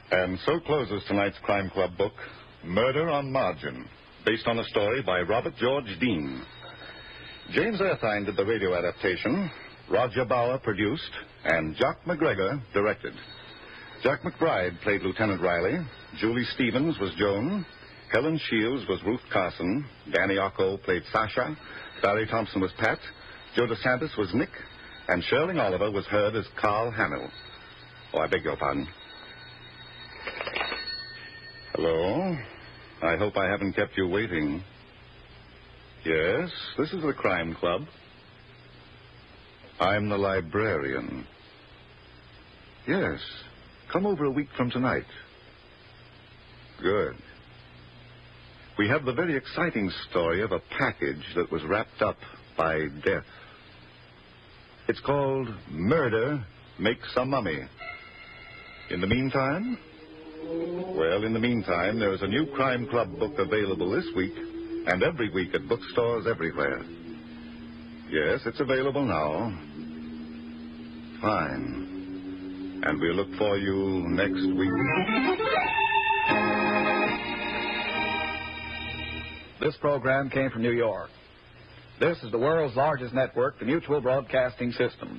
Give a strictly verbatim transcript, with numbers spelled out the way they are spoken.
And so closes tonight's Crime Club book, Murder on Margin, based on a story by Robert George Dean. James Erthine did the radio adaptation, Roger Bauer produced, and Jock McGregor directed. Jack McBride played Lieutenant Riley, Julie Stevens was Joan, Helen Shields was Ruth Carson, Danny Ocko played Sasha, Barry Thompson was Pat, Joe DeSantis was Nick, and Sherling Oliver was heard as Carl Hamill. Oh, I beg your pardon. Hello? I hope I haven't kept you waiting. Yes, this is the Crime Club. I'm the librarian. Yes, come over a week from tonight. Good. We have the very exciting story of a package that was wrapped up by death. It's called Murder Makes a Mummy. In the meantime? Well, in the meantime, there is a new Crime Club book available this week and every week at bookstores everywhere. Yes, it's available now. Fine. And we'll look for you next week. This program came from New York. This is the world's largest network, the Mutual Broadcasting System.